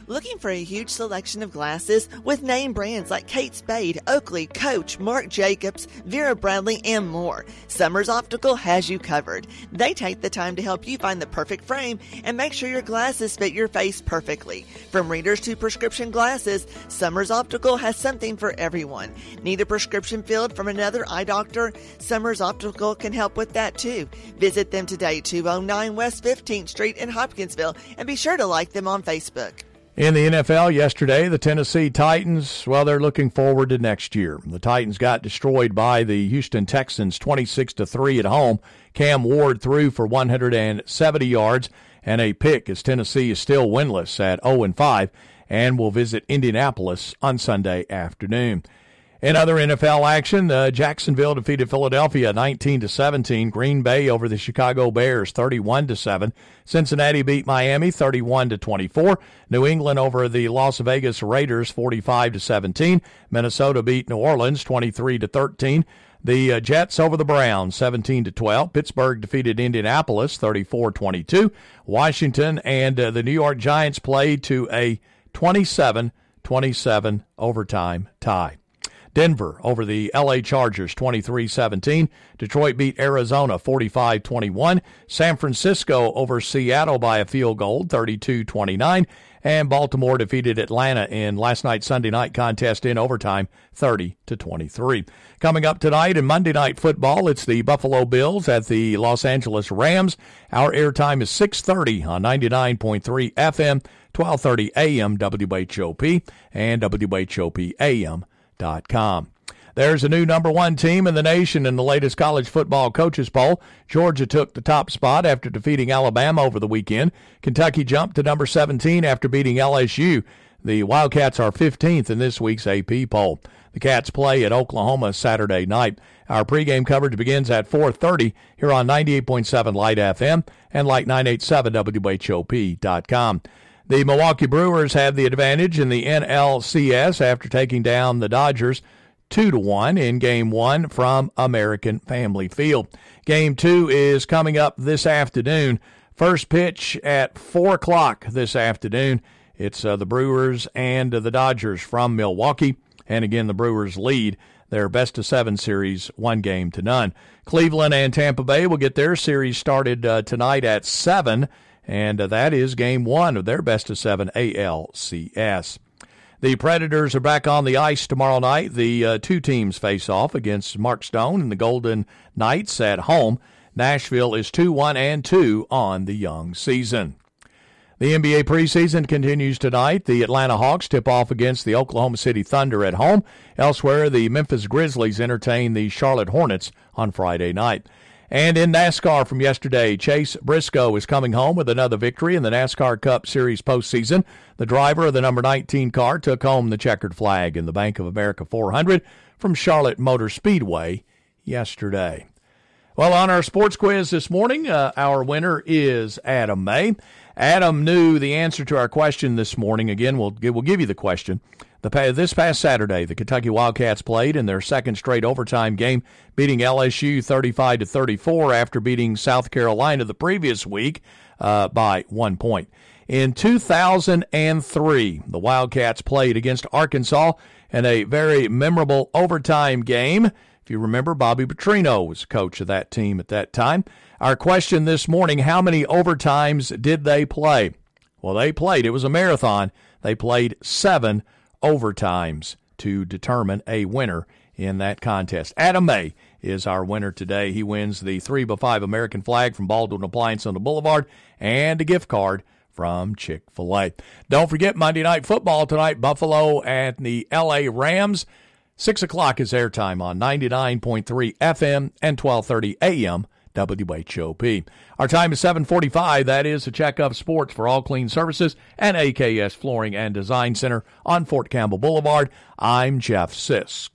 Looking for a huge selection of glasses with name brands like Kate Spade, Oakley, Coach, Marc Jacobs, Vera Bradley, and more? Summers Optical has you covered. They take the time to help you find the perfect frame and make sure your glasses fit your face perfectly. From readers to prescription glasses, Summers Optical has something for everyone. Need a prescription filled from another eye doctor? Summers Optical can help with that too. Visit them today, two oh nine West fifteenth Street in Hopkinsville, and be sure to like them on Facebook. In the N F L yesterday, the Tennessee Titans, well, they're looking forward to next year. The Titans got destroyed by the Houston Texans twenty-six to three at home. Cam Ward threw for one hundred seventy yards and a pick as Tennessee is still winless at oh and five and will visit Indianapolis on Sunday afternoon. In other N F L action, uh, Jacksonville defeated Philadelphia nineteen to seventeen. Green Bay over the Chicago Bears thirty-one to seven. Cincinnati beat Miami thirty-one to twenty-four. New England over the Las Vegas Raiders forty-five to seventeen. Minnesota beat New Orleans twenty-three to thirteen. The uh, Jets over the Browns seventeen to twelve. Pittsburgh defeated Indianapolis thirty-four twenty-two. Washington and uh, the New York Giants played to a twenty-seven twenty-seven overtime tie. Denver over the L A Chargers twenty-three seventeen. Detroit beat Arizona forty-five twenty-one. San Francisco over Seattle by a field goal thirty-two twenty-nine. And Baltimore defeated Atlanta in last night's Sunday night contest in overtime thirty to twenty-three. Coming up tonight in Monday Night Football, it's the Buffalo Bills at the Los Angeles Rams. Our airtime is six thirty on ninety-nine point three F M, twelve thirty A M W H O P and W H O P A M dot com. There's a new number one team in the nation in the latest college football coaches poll. Georgia took the top spot after defeating Alabama over the weekend. Kentucky jumped to number seventeen after beating L S U. The Wildcats are fifteenth in this week's A P poll. The Cats play at Oklahoma Saturday night. Our pregame coverage begins at four thirty here on ninety-eight point seven Light F M and Light nine eighty-seven W H O P dot com. The Milwaukee Brewers have the advantage in the N L C S after taking down the Dodgers two to one in Game one from American Family Field. Game two is coming up this afternoon. First pitch at four o'clock this afternoon. It's uh, the Brewers and uh, the Dodgers from Milwaukee. And again, the Brewers lead their best-of-seven series one game to none. Cleveland and Tampa Bay will get their series started uh, tonight at seven. And uh, that is game one of their best-of-seven A L C S. The Predators are back on the ice tomorrow night. The uh, two teams face off against Mark Stone and the Golden Knights at home. Nashville is two one and two on the young season. The N B A preseason continues tonight. The Atlanta Hawks tip off against the Oklahoma City Thunder at home. Elsewhere, the Memphis Grizzlies entertain the Charlotte Hornets on Friday night. And in NASCAR from yesterday, Chase Briscoe is coming home with another victory in the NASCAR Cup Series postseason. The driver of the number nineteen car took home the checkered flag in the Bank of America four hundred from Charlotte Motor Speedway yesterday. Well, on our sports quiz this morning, uh, our winner is Adam May. Adam knew the answer to our question this morning. Again, we'll, we'll give you the question. The, this past Saturday, the Kentucky Wildcats played in their second straight overtime game, beating L S U thirty-five to thirty-four after beating South Carolina the previous week uh, by one point. In two thousand three, the Wildcats played against Arkansas in a very memorable overtime game. If you remember, Bobby Petrino was coach of that team at that time. Our question this morning, how many overtimes did they play? Well, they played. It was a marathon. They played seven overtimes to determine a winner in that contest. Adam May is our winner today. He wins the three by five American flag from Baldwin Appliance on the Boulevard and a gift card from Chick-fil-A. Don't forget Monday Night Football tonight, Buffalo and the L A Rams. six o'clock is airtime on ninety-nine point three F M and twelve thirty A M W H O P. Our time is seven forty-five. That is a check of sports for All Clean Services and A K S Flooring and Design Center on Fort Campbell Boulevard. I'm Jeff Sisk.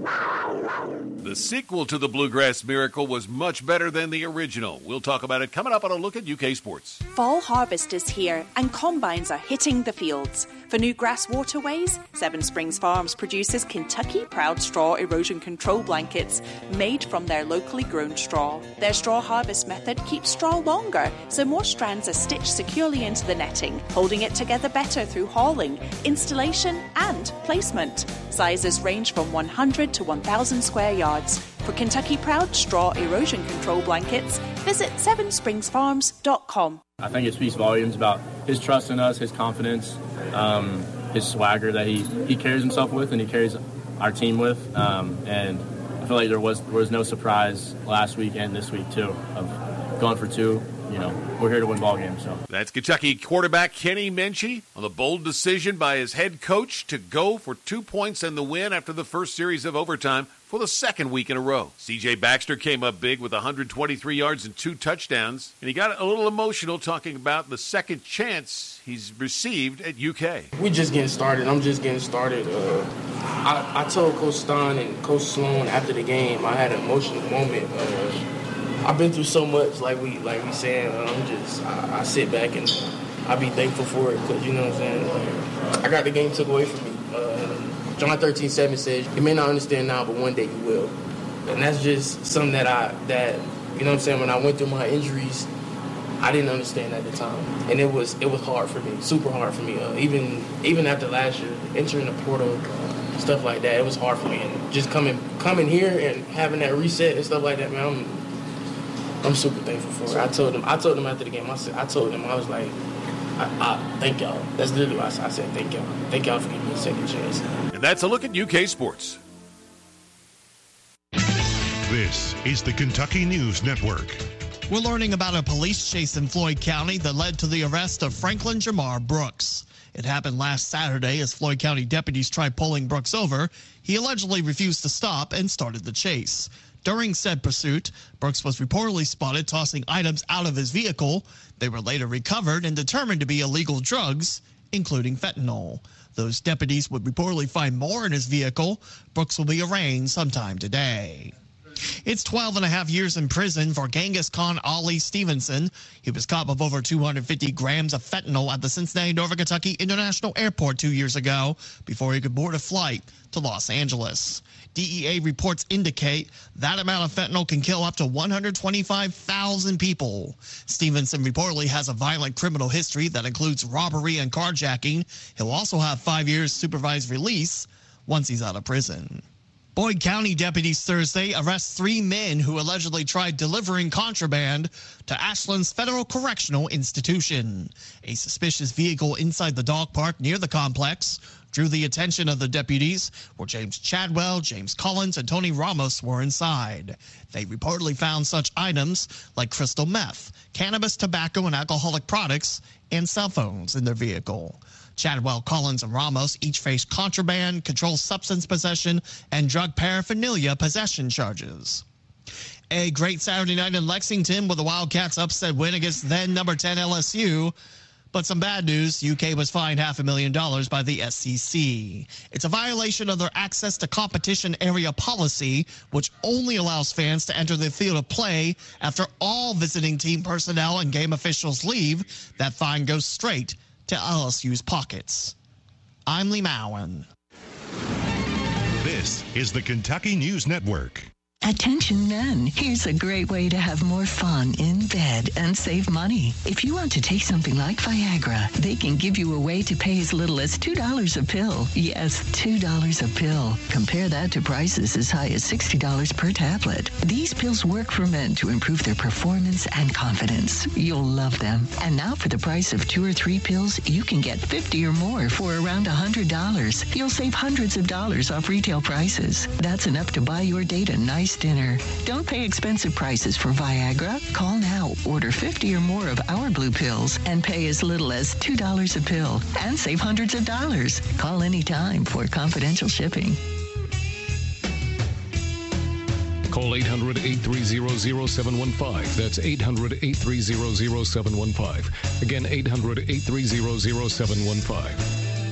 The sequel to the Bluegrass Miracle was much better than the original. We'll talk about it coming up on a look at U K Sports. Fall harvest is here and combines are hitting the fields. For new grass waterways, Seven Springs Farms produces Kentucky Proud Straw Erosion Control Blankets made from their locally grown straw. Their straw harvest method keeps straw longer, so more strands are stitched securely into the netting, holding it together better through hauling, installation, and placement. Sizes range from one hundred to one thousand square yards. For Kentucky Proud Straw Erosion Control Blankets, visit seven springs farms dot com. I think it speaks volumes about his trust in us, his confidence, um, his swagger that he, he carries himself with and he carries our team with. Um, and I feel like there was there was no surprise last week and this week, too, of going for two. You know, we're here to win ball games. So that's Kentucky quarterback Kenny Minchey on the bold decision by his head coach to go for two points and the win after the first series of overtime for the second week in a row. C J Baxter came up big with one hundred twenty-three yards and two touchdowns, and he got a little emotional talking about the second chance he's received at U K. We're just getting started. I'm just getting started. Uh, I, I told Coach Stein and Coach Sloan after the game, I had an emotional moment. Uh, I've been through so much, like we like we saying. I'm just I, I sit back and I be thankful for it because you know what I'm saying. Like, I got the game took away from me. Uh, John thirteen seven says, "You may not understand now, but one day you will." And that's just something that I that you know what I'm saying. When I went through my injuries, I didn't understand at the time, and it was it was hard for me, super hard for me. Uh, even even after last year, entering the portal, uh, stuff like that, it was hard for me. And just coming coming here and having that reset and stuff like that, man. I'm, I'm super thankful for it. I told them. I told them after the game. I said. I told them. I was like, I, I thank y'all. That's literally what I said. I said thank y'all. Thank y'all for giving me a second chance. And that's a look at U K sports. This is the Kentucky News Network. We're learning about a police chase in Floyd County that led to the arrest of Franklin Jamar Brooks. It happened last Saturday as Floyd County deputies tried pulling Brooks over. He allegedly refused to stop and started the chase. During said pursuit, Brooks was reportedly spotted tossing items out of his vehicle. They were later recovered and determined to be illegal drugs, including fentanyl. Those deputies would reportedly find more in his vehicle. Brooks will be arraigned sometime today. It's twelve and a half years in prison for Genghis Khan Ali Stevenson. He was caught with over two hundred fifty grams of fentanyl at the Cincinnati Norfolk Kentucky International Airport two years ago before he could board a flight to Los Angeles. D E A reports indicate that amount of fentanyl can kill up to one hundred twenty-five thousand people. Stevenson reportedly has a violent criminal history that includes robbery and carjacking. He'll also have five years supervised release once he's out of prison. Boyd County deputies Thursday arrest three men who allegedly tried delivering contraband to Ashland's Federal Correctional Institution. A suspicious vehicle inside the dog park near the complex drew the attention of the deputies, where James Chadwell, James Collins, and Tony Ramos were inside. They reportedly found such items like crystal meth, cannabis, tobacco, and alcoholic products, and cell phones in their vehicle. Chadwell, Collins, and Ramos each face contraband, controlled substance possession, and drug paraphernalia possession charges. A great Saturday night in Lexington with the Wildcats' upset win against then number ten L S U. But some bad news, U K was fined half a million dollars by the S E C. It's a violation of their access to competition area policy, which only allows fans to enter the field of play after all visiting team personnel and game officials leave. That fine goes straight to L S U's pockets. I'm Lee Mowen. This is the Kentucky News Network. Attention men, here's a great way to have more fun in bed and save money. If you want to take something like Viagra, they can give you a way to pay as little as two dollars a pill. Yes, two dollars a pill. Compare that to prices as high as sixty dollars per tablet. These pills work for men to improve their performance and confidence. You'll love them. And now for the price of two or three pills, you can get fifty or more for around one hundred dollars. You'll save hundreds of dollars off retail prices. That's enough to buy your date a nice dinner. Don't pay expensive prices for Viagra. Call now, order fifty or more of our blue pills, and pay as little as two dollars a pill and save hundreds of dollars. Call anytime for confidential shipping. Call eight hundred, eight three zero, zero seven one five. That's eight hundred, eight three zero, zero seven one five. Again, eight hundred, eight three zero, zero seven one five.